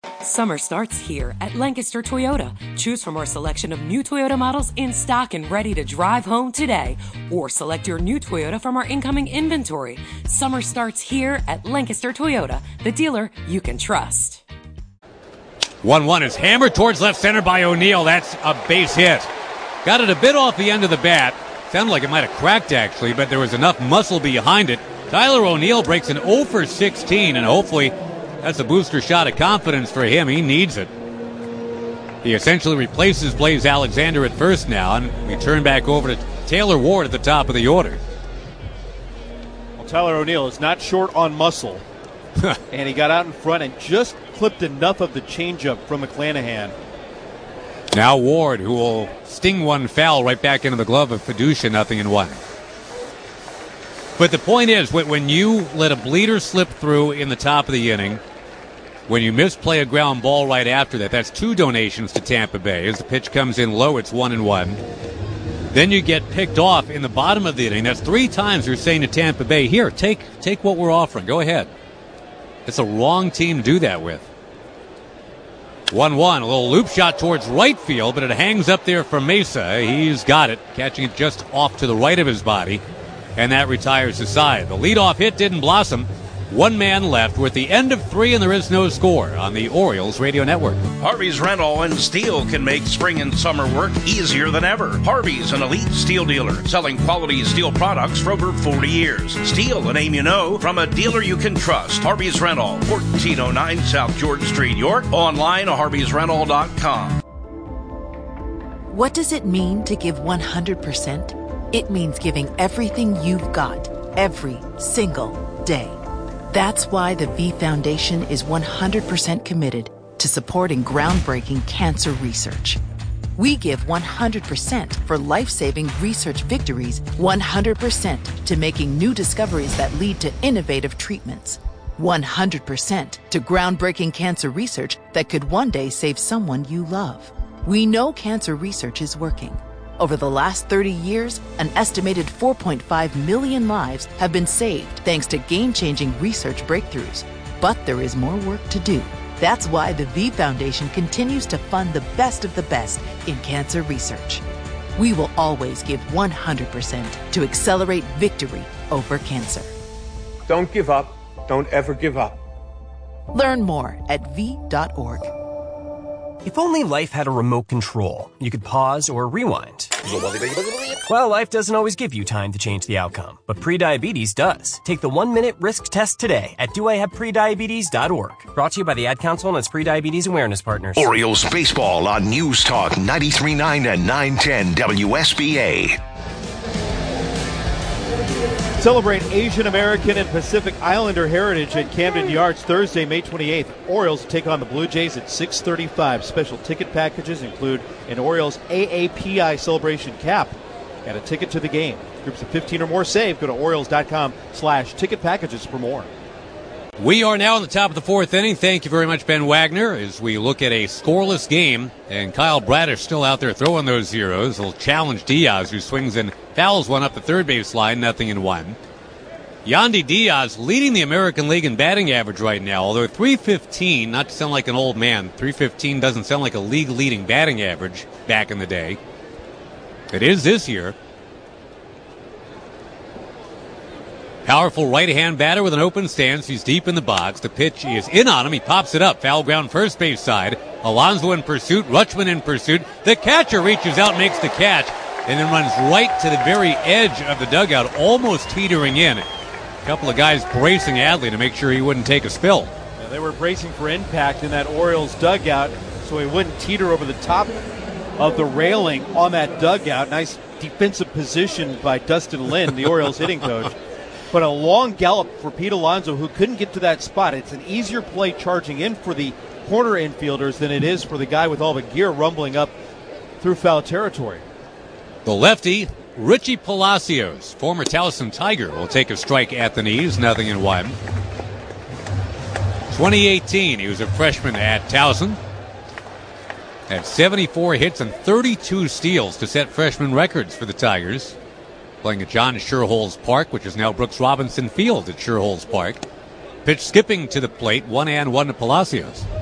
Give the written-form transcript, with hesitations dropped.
Summer starts here at Lancaster Toyota. Choose from our selection of new Toyota models in stock and ready to drive home today. Or select your new Toyota from our incoming inventory. Summer starts here at Lancaster Toyota, the dealer you can trust. 1-1 is hammered towards left center by O'Neill. That's a base hit. Got it a bit off the end of the bat. Sounded like it might have cracked, actually, but there was enough muscle behind it. Tyler O'Neill breaks an 0 for 16, and hopefully that's a booster shot of confidence for him. He needs it. He essentially replaces Blaze Alexander at first now, and we turn back over to Taylor Ward at the top of the order. Well, Tyler O'Neill is not short on muscle, and he got out in front and just clipped enough of the changeup from McClanahan. Now Ward, who will sting one foul right back into the glove of Fiducia, 0-1. But the point is, when you let a bleeder slip through in the top of the inning, when you misplay a ground ball right after that, that's 2 donations to Tampa Bay. As the pitch comes in low, it's 1-1. Then you get picked off in the bottom of the inning. That's 3 times you're saying to Tampa Bay, here, take what we're offering. Go ahead. It's a wrong team to do that with. 1-1, a little loop shot towards right field, but it hangs up there for Mesa. He's got it, catching it just off to the right of his body, and that retires the side. The leadoff hit didn't blossom. 1 man left. We're at the end of 3, and there is no score on the Orioles Radio Network. Harvey's Rental and Steel can make spring and summer work easier than ever. Harvey's an elite steel dealer, selling quality steel products for over 40 years. Steel, a name you know, from a dealer you can trust. Harvey's Rental, 1409 South George Street, York. Online at harveysrental.com. What does it mean to give 100%? It means giving everything you've got, every single day. That's why the V Foundation is 100% committed to supporting groundbreaking cancer research. We give 100% for life-saving research victories, 100% to making new discoveries that lead to innovative treatments, 100% to groundbreaking cancer research that could one day save someone you love. We know cancer research is working. Over the last 30 years, an estimated 4.5 million lives have been saved thanks to game-changing research breakthroughs. But there is more work to do. That's why the V Foundation continues to fund the best of the best in cancer research. We will always give 100% to accelerate victory over cancer. Don't give up. Don't ever give up. Learn more at v.org. If only life had a remote control, you could pause or rewind. Well, life doesn't always give you time to change the outcome, but prediabetes does. Take the 1-minute risk test today at doihaveprediabetes.org. Brought to you by the Ad Council and its prediabetes awareness partners. Orioles baseball on News Talk 93.9 and 910 WSBA. Celebrate Asian American and Pacific Islander heritage at Camden Yards Thursday, May 28th. Orioles take on the Blue Jays at 6:35. Special ticket packages include an Orioles AAPI celebration cap and a ticket to the game. Groups of 15 or more save. Go to Orioles.com/ticket packages for more. We are now in the top of the 4th inning. Thank you very much, Ben Wagner, as we look at a scoreless game. And Kyle Bradish still out there throwing those zeros. He'll challenge Diaz, who swings and fouls one up the third base line, 0-1. Yandy Diaz leading the American League in batting average right now, although .315, not to sound like an old man, .315 doesn't sound like a league-leading batting average back in the day. It is this year. Powerful right-hand batter with an open stance. He's deep in the box. The pitch is in on him. He pops it up. Foul ground first base side. Alonso in pursuit. Rutschman in pursuit. The catcher reaches out, makes the catch, and then runs right to the very edge of the dugout, almost teetering in. A couple of guys bracing Adley to make sure he wouldn't take a spill. Yeah, they were bracing for impact in that Orioles dugout so he wouldn't teeter over the top of the railing on that dugout. Nice defensive position by Dustin Lynn, the Orioles hitting coach. But a long gallop for Pete Alonso, who couldn't get to that spot. It's an easier play charging in for the corner infielders than it is for the guy with all the gear rumbling up through foul territory. The lefty, Richie Palacios, former Towson Tiger, will take a strike at the knees, 0-1. 2018, he was a freshman at Towson. Had 74 hits and 32 steals to set freshman records for the Tigers. Playing at John Sherholz Park, which is now Brooks Robinson Field at Sherholz Park. Pitch skipping to the plate, 1-1 to Palacios.